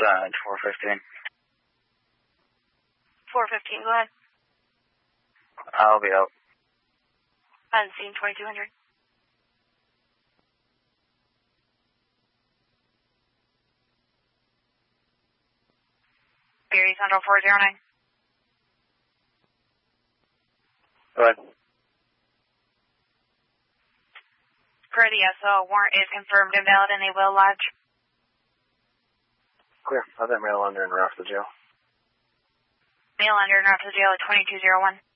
outside 415. 415, go ahead. I'll be out. On scene 2200. Gary Central 409. Go ahead. Per the SO, warrant is confirmed invalid and they will lodge. Clear. Have that mail under and route to the jail. Mail under and route to the jail at 2201.